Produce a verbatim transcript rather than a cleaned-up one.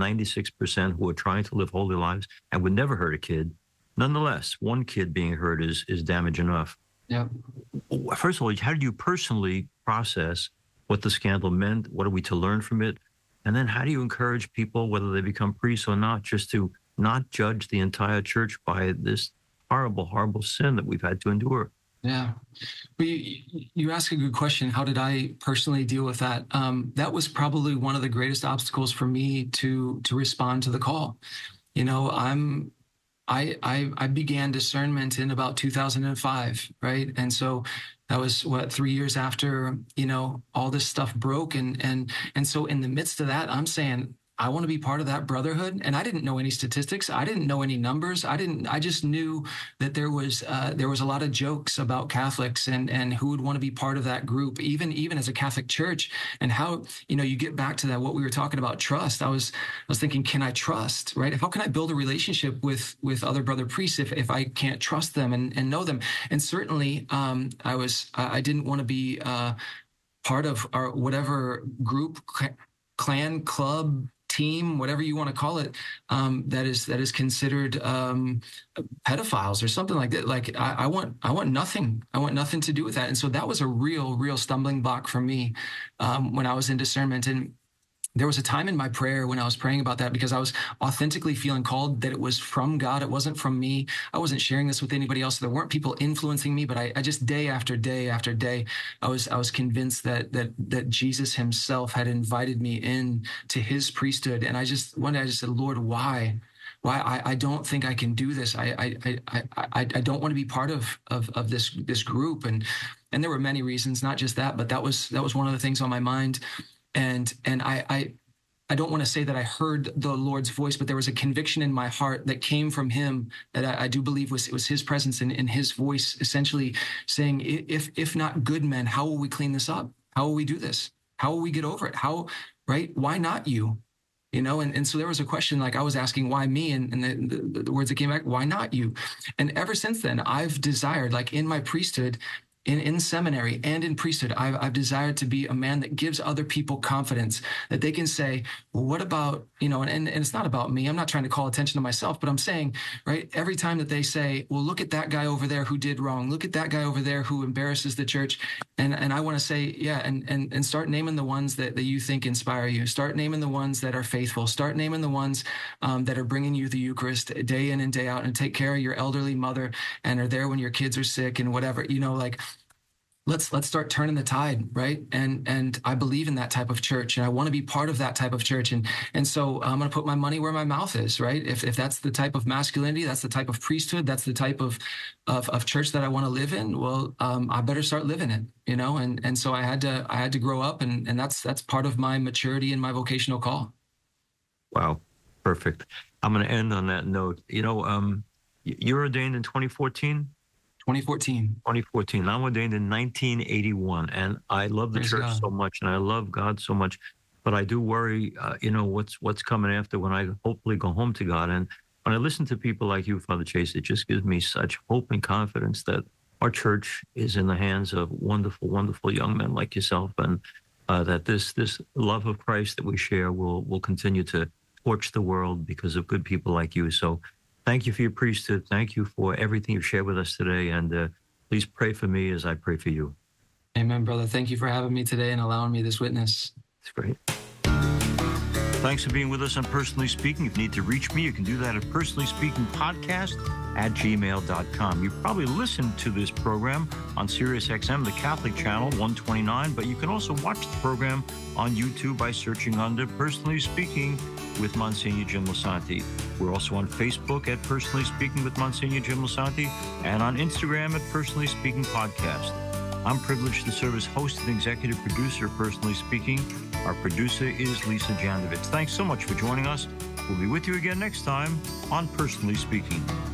ninety-six percent who are trying to live holy lives and would never hurt a kid. Nonetheless, one kid being hurt is is damage enough. Yeah. First of all, how did you personally process what the scandal meant? What are we to learn from it? And then how do you encourage people, whether they become priests or not, just to not judge the entire church by this horrible, horrible sin that we've had to endure? Yeah. Well, you, you ask a good question. How did I personally deal with that? Um, that was probably one of the greatest obstacles for me to to respond to the call. You know, I'm I, I, I began discernment in about two thousand five, right? And so that was what, three years after, you know, all this stuff broke. And, and, and so in the midst of that, I'm saying, I want to be part of that brotherhood. And I didn't know any statistics. I didn't know any numbers. I didn't, I just knew that there was, uh, there was a lot of jokes about Catholics and, and who would want to be part of that group, even, even as a Catholic church, and how, you know, you get back to that, what we were talking about, trust. I was, I was thinking, can I trust, right? How can I build a relationship with, with other brother priests if, if I can't trust them and, and know them? And certainly, um, I was, I didn't want to be, uh, part of our, whatever group, clan, club, team, whatever you want to call it, um, that is that is considered um, pedophiles or something like that. Like I, I want, I want nothing. I want nothing to do with that. And so that was a real, real stumbling block for me um, when I was in discernment. And there was a time in my prayer when I was praying about that, because I was authentically feeling called that it was from God. It wasn't from me. I wasn't sharing this with anybody else. There weren't people influencing me, but I, I just day after day after day, I was I was convinced that that that Jesus himself had invited me in to his priesthood. And I just one day I just said, Lord, why? Why I, I don't think I can do this. I I I I, I don't want to be part of, of of this this group. And and there were many reasons, not just that, but that was that was one of the things on my mind. And and I, I I don't want to say that I heard the Lord's voice, but there was a conviction in my heart that came from him that I, I do believe was it was his presence and, and his voice essentially saying, if if not good men, how will we clean this up? How will we do this? How will we get over it? How, right? Why not you? You know, and, and so there was a question, like I was asking, why me? And, and the, the, the words that came back, why not you? And ever since then, I've desired, like in my priesthood, In, in seminary and in priesthood, I've, I've desired to be a man that gives other people confidence, that they can say, well, what about, you know, and, and, and it's not about me. I'm not trying to call attention to myself, but I'm saying, right, every time that they say, well, look at that guy over there who did wrong. Look at that guy over there who embarrasses the church. And and I want to say, yeah, and, and, and start naming the ones that, that you think inspire you. Start naming the ones that are faithful. Start naming the ones um, that are bringing you the Eucharist day in and day out and take care of your elderly mother and are there when your kids are sick and whatever, you know, like, Let's let's start turning the tide, right? And and I believe in that type of church, and I want to be part of that type of church. And and so I'm going to put my money where my mouth is, right? If if that's the type of masculinity, that's the type of priesthood, that's the type of of, of church that I want to live in. Well, um, I better start living it, you know. And and so I had to I had to grow up, and and that's that's part of my maturity and my vocational call. Wow, perfect. I'm going to end on that note. You know, um, you're ordained in twenty fourteen. twenty fourteen. twenty fourteen. I'm ordained in nineteen eighty-one, and I love the Praise church God. so much, and I love God so much, but I do worry, uh, you know, what's what's coming after when I hopefully go home to God. And when I listen to people like you, Father Chase, it just gives me such hope and confidence that our church is in the hands of wonderful, wonderful young men like yourself, and uh, that this this love of Christ that we share will will continue to torch the world because of good people like you. So thank you for your priesthood. Thank you for everything you've shared with us today. And uh, please pray for me as I pray for you. Amen, brother. Thank you for having me today and allowing me this witness. It's great. Thanks for being with us on Personally Speaking. If you need to reach me, you can do that at personally speaking podcast at gmail dot com. You probably listened to this program on Sirius X M, the Catholic channel, one twenty-nine, but you can also watch the program on YouTube by searching under Personally Speaking with Monsignor Jim Lisanti. We're also on Facebook at Personally Speaking with Monsignor Jim Lisanti and on Instagram at Personally Speaking Podcast. I'm privileged to serve as host and executive producer of Personally Speaking. Our producer is Lisa Jandovich. Thanks so much for joining us. We'll be with you again next time on Personally Speaking.